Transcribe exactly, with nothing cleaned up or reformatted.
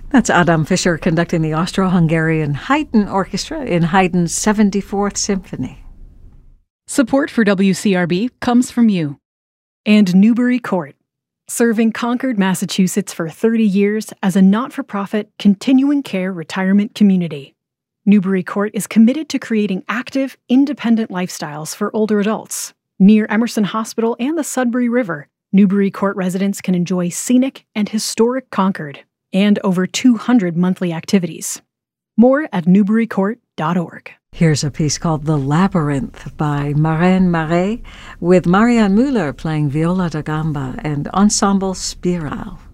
That's Adam Fischer conducting the Austro-Hungarian Haydn Orchestra in Haydn's seventy-fourth Symphony. Support for W C R B comes from you. And Newbury Court, serving Concord, Massachusetts for thirty years as a not-for-profit continuing care retirement community. Newbury Court is committed to creating active, independent lifestyles for older adults. Near Emerson Hospital and the Sudbury River, Newbury Court residents can enjoy scenic and historic Concord and over two hundred monthly activities. More at newbury court dot org. Here's a piece called The Labyrinth by Marijn Marais, with Marianne Müller playing viola da gamba and Ensemble Spiral.